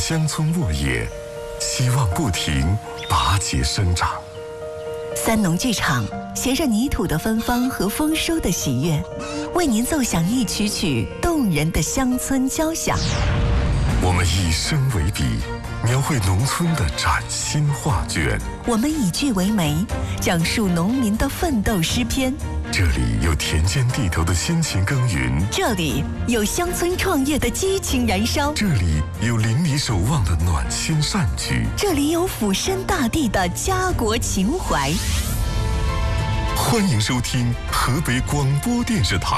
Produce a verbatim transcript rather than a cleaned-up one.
乡村沃野，希望不停拔节生长。 三农剧场携着泥土的芬芳和丰收的喜悦，为您奏响一曲曲动人的乡村交响。 我们以声为笔，描绘农村的崭新画卷。 我们以句为媒，讲述农民的奋斗诗篇。 这里有田间地头的辛勤耕耘， 这里有乡村创业的激情燃烧， 这里有邻里守望的暖心善举， 这里有俯身大地的家国情怀。 欢迎收听河北广播电视台